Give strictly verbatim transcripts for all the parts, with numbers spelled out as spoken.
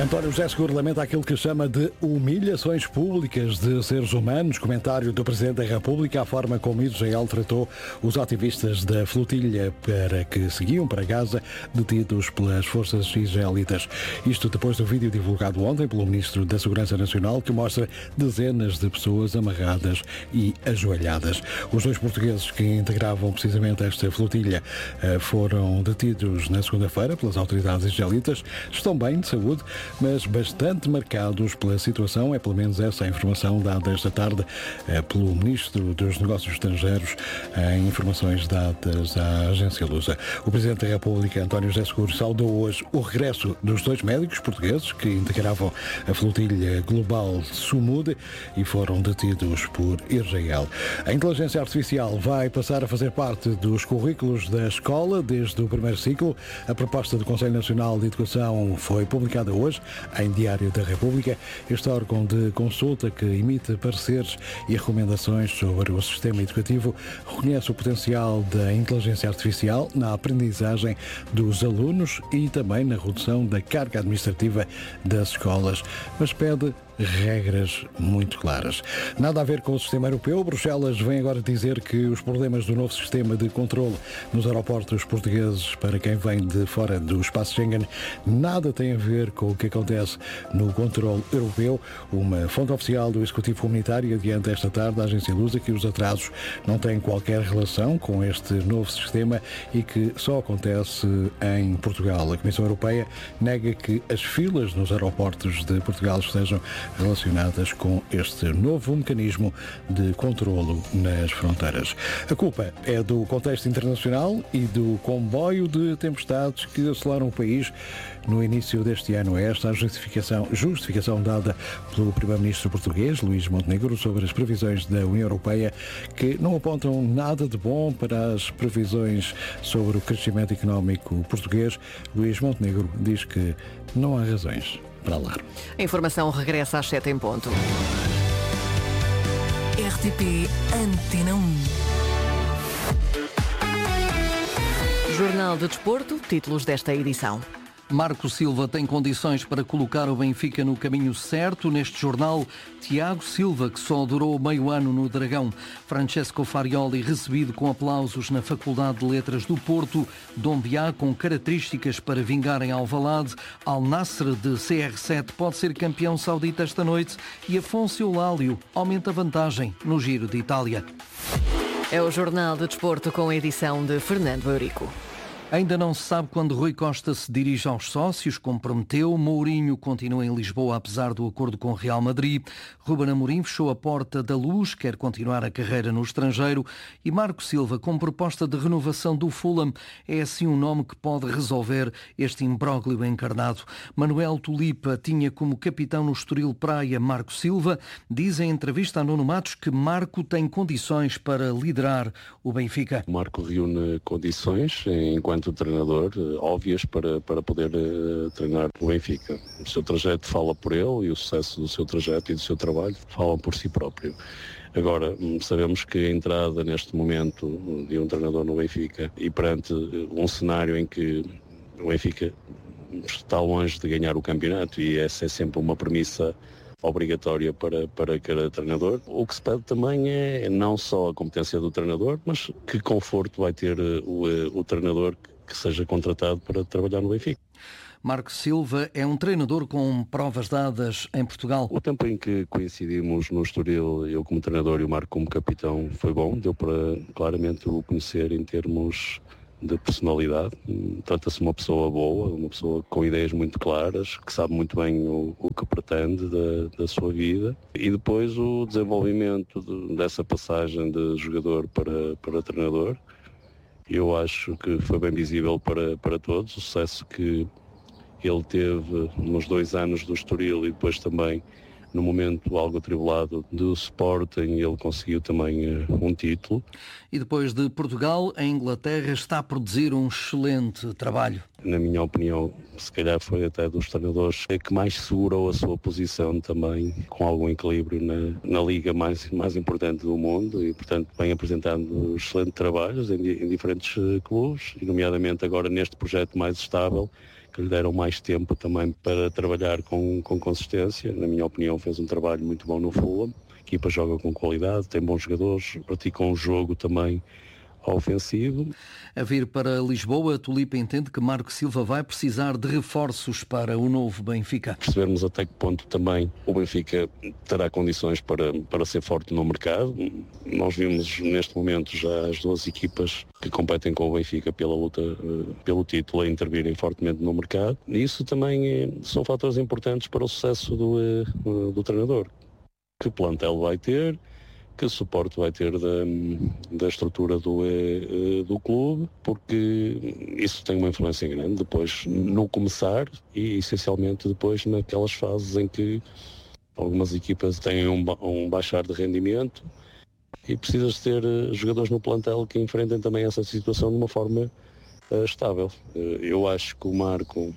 António José Seguro lamenta aquilo que chama de humilhações públicas de seres humanos. Comentário do Presidente da República à forma como Israel tratou os ativistas da flotilha para que seguiam para Gaza, detidos pelas forças israelitas. Isto depois do vídeo divulgado ontem pelo Ministro da Segurança Nacional, que mostra dezenas de pessoas amarradas e ajoelhadas. Os dois portugueses que integravam precisamente esta flotilha foram detidos na segunda-feira pelas autoridades israelitas. Estão bem de saúde, mas bastante marcados pela situação. É pelo menos essa a informação dada esta tarde eh, pelo Ministro dos Negócios Estrangeiros em informações dadas à agência Lusa. O Presidente da República, António José Seguro, saudou hoje o regresso dos dois médicos portugueses que integravam a flotilha global Sumud e foram detidos por Israel. A inteligência artificial vai passar a fazer parte dos currículos da escola desde o primeiro ciclo. A proposta do Conselho Nacional de Educação foi publicada hoje em Diário da República. Este órgão de consulta que emite pareceres e recomendações sobre o sistema educativo reconhece o potencial da inteligência artificial na aprendizagem dos alunos e também na redução da carga administrativa das escolas, mas pede regras muito claras. Nada a ver com o sistema europeu. Bruxelas vem agora dizer que os problemas do novo sistema de controle nos aeroportos portugueses para quem vem de fora do espaço Schengen nada tem a ver com o que acontece no controle europeu. Uma fonte oficial do Executivo Comunitário adianta esta tarde à agência Lusa que os atrasos não têm qualquer relação com este novo sistema e que só acontece em Portugal. A Comissão Europeia nega que as filas nos aeroportos de Portugal estejam relacionadas com este novo mecanismo de controlo nas fronteiras. A culpa é do contexto internacional e do comboio de tempestades que assolaram o país no início deste ano. É esta a justificação, justificação dada pelo Primeiro-Ministro português, Luís Montenegro, sobre as previsões da União Europeia, que não apontam nada de bom para as previsões sobre o crescimento económico português. Luís Montenegro diz que não há razões para lá. A informação regressa às sete em ponto. R T P Antena um. Jornal de Desporto, títulos desta edição. Marco Silva tem condições para colocar o Benfica no caminho certo. Neste jornal, Tiago Silva, que só durou meio ano no Dragão. Francesco Farioli, recebido com aplausos na Faculdade de Letras do Porto. Dombiá, com características para vingar em Alvalade. Al Nassr, de C R sete, pode ser campeão saudita esta noite. E Afonso Eulálio aumenta a vantagem no Giro de Itália. É o Jornal de Desporto com a edição de Fernando Eurico. Ainda não se sabe quando Rui Costa se dirige aos sócios, como prometeu. Mourinho continua em Lisboa, apesar do acordo com o Real Madrid. Ruben Amorim fechou a porta da Luz, quer continuar a carreira no estrangeiro. E Marco Silva, com proposta de renovação do Fulham, é assim um nome que pode resolver este imbróglio encarnado. Manuel Tulipa tinha como capitão no Estoril Praia Marco Silva. Diz em entrevista a Nuno Matos que Marco tem condições para liderar o Benfica. Marco reúne condições, enquanto o treinador, óbvias para, para poder uh, treinar o Benfica. O seu trajeto fala por ele e o sucesso do seu trajeto e do seu trabalho falam por si próprio. Agora, sabemos que a entrada neste momento de um treinador no Benfica e perante um cenário em que o Benfica está longe de ganhar o campeonato, e essa é sempre uma premissa obrigatória para, para cada treinador. O que se pede também é não só a competência do treinador, mas que conforto vai ter o, o treinador que seja contratado para trabalhar no Benfica. Marco Silva é um treinador com provas dadas em Portugal. O tempo em que coincidimos no Estoril, eu como treinador e o Marco como capitão, foi bom. Deu para claramente o conhecer em termos de personalidade. Trata-se de uma pessoa boa, uma pessoa com ideias muito claras, que sabe muito bem o, o que pretende da, da sua vida. E depois o desenvolvimento de, dessa passagem de jogador para, para treinador. Eu acho que foi bem visível para, para todos o sucesso que ele teve nos dois anos do Estoril e depois também no momento algo atribulado do Sporting, ele conseguiu também uh, um título. E depois de Portugal, a Inglaterra está a produzir um excelente trabalho. Na minha opinião, se calhar foi até dos treinadores que mais segurou a sua posição também, com algum equilíbrio na, na liga mais, mais importante do mundo, e portanto vem apresentando excelentes trabalhos em, em diferentes uh, clubes, e nomeadamente agora neste projeto mais estável, que lhe deram mais tempo também para trabalhar com, com consistência. Na minha opinião, fez um trabalho muito bom no Fulham. A equipa joga com qualidade, tem bons jogadores, pratica um jogo também ofensivo. A vir para Lisboa, a Tulipa entende que Marco Silva vai precisar de reforços para o novo Benfica. Percebermos até que ponto também o Benfica terá condições para, para ser forte no mercado. Nós vimos neste momento já as duas equipas que competem com o Benfica pela luta pelo título a intervirem fortemente no mercado. E isso também são fatores importantes para o sucesso do, do treinador. Que plantel vai ter, que suporte vai ter da, da estrutura do, do clube, porque isso tem uma influência grande depois no começar e essencialmente depois naquelas fases em que algumas equipas têm um, um baixar de rendimento e precisas ter jogadores no plantel que enfrentem também essa situação de uma forma uh, estável. Uh, eu acho que o Marco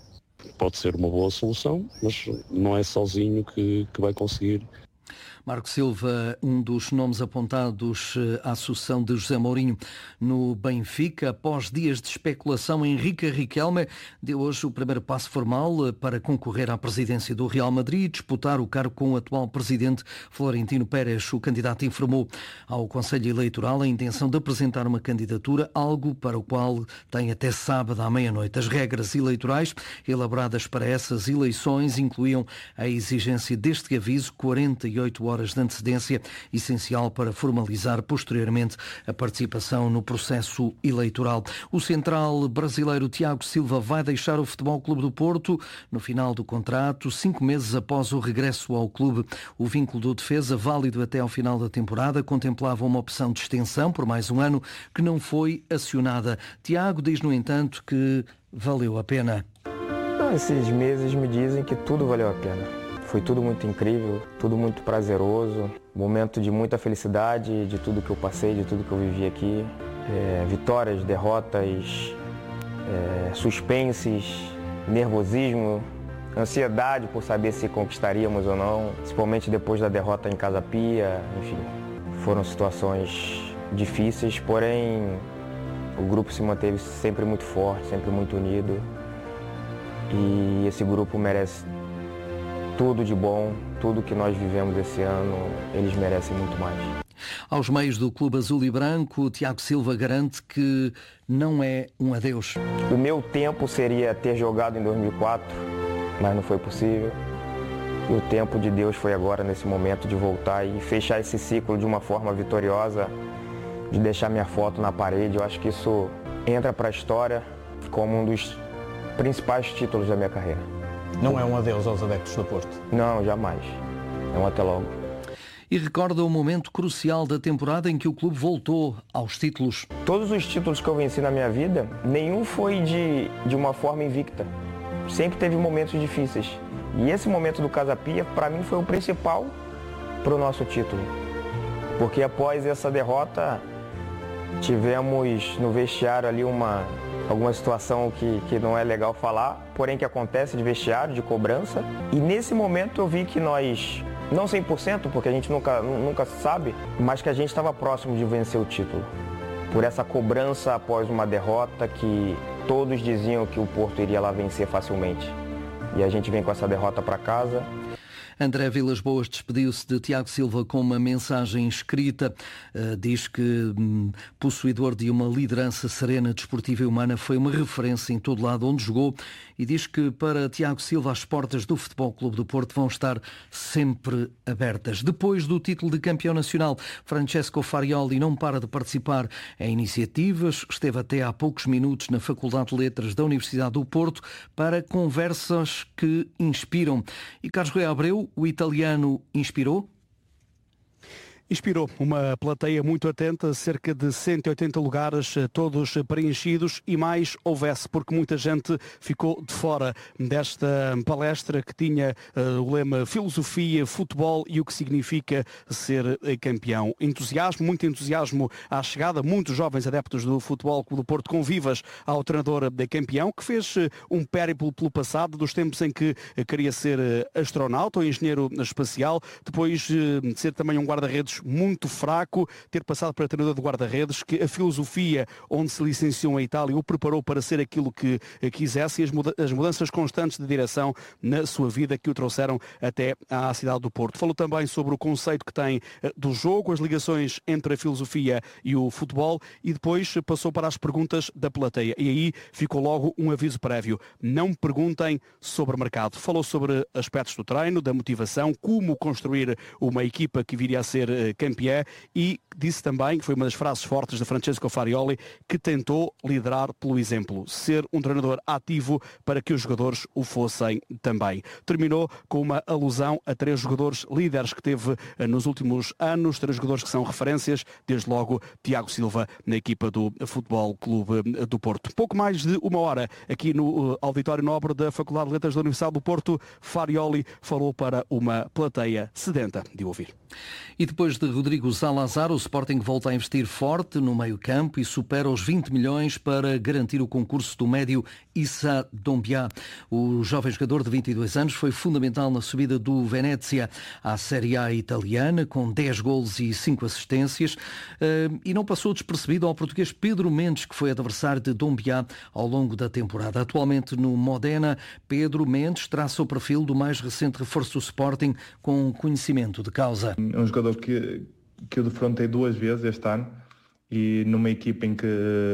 pode ser uma boa solução, mas não é sozinho que, que vai conseguir. Marco Silva, um dos nomes apontados à sucessão de José Mourinho no Benfica. Após dias de especulação, Henrique Riquelme deu hoje o primeiro passo formal para concorrer à presidência do Real Madrid e disputar o cargo com o atual presidente Florentino Pérez. O candidato informou ao Conselho Eleitoral a intenção de apresentar uma candidatura, algo para o qual tem até sábado à meia-noite. As regras eleitorais elaboradas para essas eleições incluíam a exigência deste aviso, quarenta e oito horas de antecedência, essencial para formalizar posteriormente a participação no processo eleitoral. O central brasileiro Tiago Silva vai deixar o Futebol Clube do Porto no final do contrato, cinco meses após o regresso ao clube. O vínculo do defesa, válido até ao final da temporada, contemplava uma opção de extensão por mais um ano que não foi acionada. Tiago diz, no entanto, que valeu a pena. Esses meses me dizem que tudo valeu a pena. Foi tudo muito incrível, tudo muito prazeroso, momento de muita felicidade, de tudo que eu passei, de tudo que eu vivi aqui. É, vitórias, derrotas, é, suspenses, nervosismo, ansiedade por saber se conquistaríamos ou não, principalmente depois da derrota em Casa Pia, enfim. Foram situações difíceis, porém o grupo se manteve sempre muito forte, sempre muito unido. E esse grupo merece tudo de bom, tudo que nós vivemos esse ano, eles merecem muito mais. Aos meios do Clube Azul e Branco, Tiago Silva garante que não é um adeus. O meu tempo seria ter jogado em dois mil e quatro, mas não foi possível. E o tempo de Deus foi agora, nesse momento, de voltar e fechar esse ciclo de uma forma vitoriosa, de deixar minha foto na parede. Eu acho que isso entra para a história como um dos principais títulos da minha carreira. Não é um adeus aos adeptos do Porto? Não, jamais. É um até logo. E recorda o momento crucial da temporada em que o clube voltou aos títulos. Todos os títulos que eu venci na minha vida, nenhum foi de, de uma forma invicta. Sempre teve momentos difíceis. E esse momento do Casa Pia, para mim, foi o principal para o nosso título. Porque após essa derrota, tivemos no vestiário ali uma... alguma situação que, que não é legal falar, porém que acontece de vestiário, de cobrança. E nesse momento eu vi que nós, não cem por cento, porque a gente nunca, nunca sabe, mas que a gente estava próximo de vencer o título. Por essa cobrança após uma derrota que todos diziam que o Porto iria lá vencer facilmente. E a gente vem com essa derrota para casa. André Vilas Boas despediu-se de Tiago Silva com uma mensagem escrita. Uh, diz que, hum, possuidor de uma liderança serena, desportiva e humana, foi uma referência em todo lado onde jogou e diz que para Tiago Silva as portas do Futebol Clube do Porto vão estar sempre abertas. Depois do título de campeão nacional, Francesco Farioli não para de participar em iniciativas. Esteve até há poucos minutos na Faculdade de Letras da Universidade do Porto para conversas que inspiram. E Carlos Rui Abreu, o italiano, inspirou? Inspirou uma plateia muito atenta, cerca de cento e oitenta lugares, todos preenchidos e mais houvesse, porque muita gente ficou de fora desta palestra que tinha uh, o lema Filosofia, Futebol e o que significa ser campeão. Entusiasmo, muito entusiasmo à chegada, muitos jovens adeptos do Futebol Clube do Porto convivas ao treinador de campeão, que fez um périplo pelo passado, dos tempos em que queria ser astronauta ou engenheiro espacial, depois de ser também um guarda-redes muito fraco, ter passado para treinador de guarda-redes, que a filosofia onde se licenciou em Itália o preparou para ser aquilo que quisesse, e as mudanças constantes de direção na sua vida que o trouxeram até à cidade do Porto. Falou também sobre o conceito que tem do jogo, as ligações entre a filosofia e o futebol, e depois passou para as perguntas da plateia. E aí ficou logo um aviso prévio: não perguntem sobre mercado. Falou sobre aspectos do treino, da motivação, como construir uma equipa que viria a ser campeã, e disse também, que foi uma das frases fortes de Francesco Farioli, que tentou liderar pelo exemplo, ser um treinador ativo para que os jogadores o fossem também. Terminou com uma alusão a três jogadores líderes que teve nos últimos anos, três jogadores que são referências, desde logo Tiago Silva na equipa do Futebol Clube do Porto. Pouco mais de uma hora aqui no Auditório Nobre da Faculdade de Letras da Universidade do Porto, Farioli falou para uma plateia sedenta de ouvir. E depois de Rodrigo Salazar, o Sporting volta a investir forte no meio-campo e supera os vinte milhões para garantir o concurso do médio Issa Doumbia. O jovem jogador de vinte e dois anos foi fundamental na subida do Venezia à Série A italiana, com dez golos e cinco assistências, e não passou despercebido ao português Pedro Mendes, que foi adversário de Doumbia ao longo da temporada. Atualmente no Modena, Pedro Mendes traça o perfil do mais recente reforço do Sporting com conhecimento de causa. É um jogador que, que eu defrontei duas vezes este ano, e numa equipa em que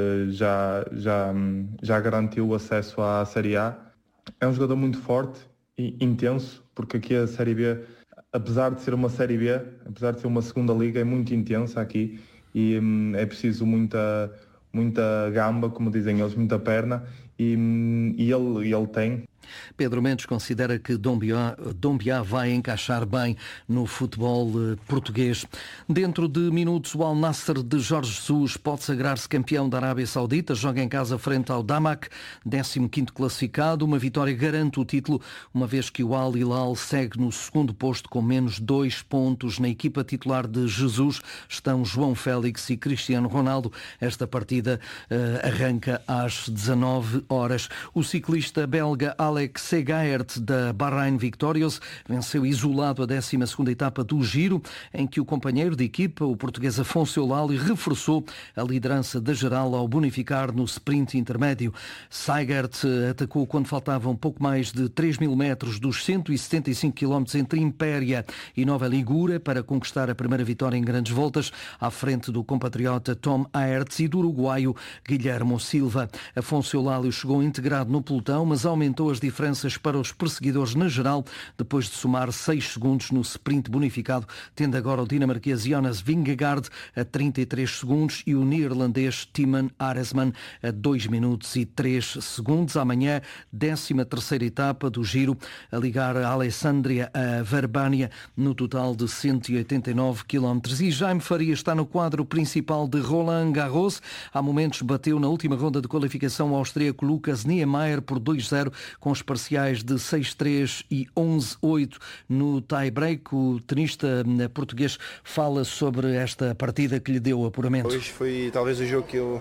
já, já, já garantiu o acesso à Série A. É um jogador muito forte e intenso, porque aqui a Série B, apesar de ser uma Série B, apesar de ser uma segunda liga, é muito intensa aqui, e hum, é preciso muita, muita gamba, como dizem eles, muita perna, e, e ele, ele tem. Pedro Mendes considera que Doumbia, Doumbia vai encaixar bem no futebol português. Dentro de minutos, o Al Nassr de Jorge Jesus pode sagrar-se campeão da Arábia Saudita. Joga em casa frente ao Damak, décimo quinto classificado. Uma vitória garante o título, uma vez que o Al Hilal segue no segundo posto com menos dois pontos. Na equipa titular de Jesus estão João Félix e Cristiano Ronaldo. Esta partida uh, arranca às dezanove horas. O ciclista belga Alex Segaert da Bahrain Victorious venceu isolado a décima segunda etapa do Giro, em que o companheiro de equipa, o português Afonso Eulalie, reforçou a liderança da geral ao bonificar no sprint intermédio. Segaert atacou quando faltavam pouco mais de três mil metros dos cento e setenta e cinco quilómetros entre Impéria e Nova Ligura para conquistar a primeira vitória em grandes voltas, à frente do compatriota Tom Aerts e do uruguaio Guilhermo Silva. Afonso Eulalie chegou integrado no pelotão, mas aumentou as diferenças para os perseguidores na geral, depois de somar seis segundos no sprint bonificado, tendo agora o dinamarquês Jonas Vingegaard a trinta e três segundos e o neerlandês Timon Aresman a dois minutos e três segundos. Amanhã, décima terceira etapa do Giro, a ligar a Alessandria a Verbania, no total de cento e oitenta e nove quilómetros. E Jaime Faria está no quadro principal de Roland Garros. Há momentos bateu na última ronda de qualificação o austríaco Lucas Niemeyer por dois a zero, com os parciais de seis a três e onze a oito no tie-break. O tenista português fala sobre esta partida que lhe deu o apuramento. Hoje foi talvez o jogo que eu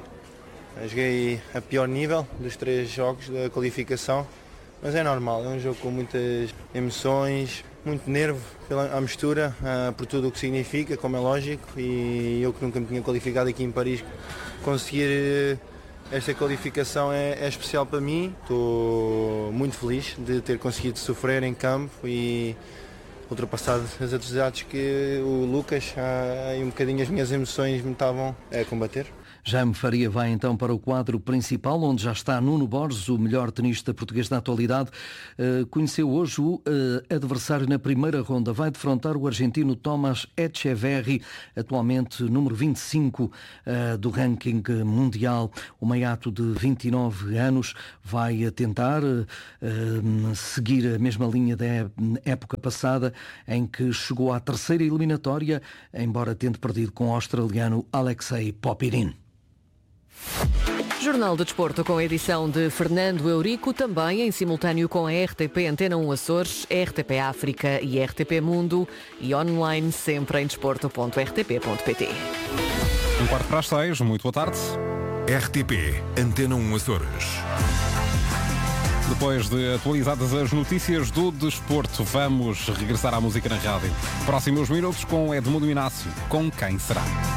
joguei a pior nível dos três jogos da qualificação, mas é normal, é um jogo com muitas emoções, muito nervo pela a mistura, uh, por tudo o que significa, como é lógico, e eu que nunca me tinha qualificado aqui em Paris, conseguir esta qualificação é, é especial para mim. Estou muito feliz de ter conseguido sofrer em campo e ultrapassar as adversidades que o Lucas ah, e um bocadinho as minhas emoções me estavam a combater. Jaime Faria vai então para o quadro principal, onde já está Nuno Borges, o melhor tenista português da atualidade. Uh, conheceu hoje o uh, adversário na primeira ronda. Vai defrontar o argentino Tomás Echeverry, atualmente número vinte e cinco uh, do ranking mundial. O meiato de vinte e nove anos vai tentar uh, uh, seguir a mesma linha da época passada, em que chegou à terceira eliminatória, embora tendo perdido com o australiano Alexei Popyrin. Jornal de Desporto com a edição de Fernando Eurico, também em simultâneo com a R T P Antena um Açores, R T P África e R T P Mundo, e online sempre em desporto ponto r t p ponto p t. Um quarto para as seis, muito boa tarde. R T P Antena um Açores. Depois de atualizadas as notícias do desporto, vamos regressar à música na rádio. Próximos minutos com Edmundo Inácio. Com quem será?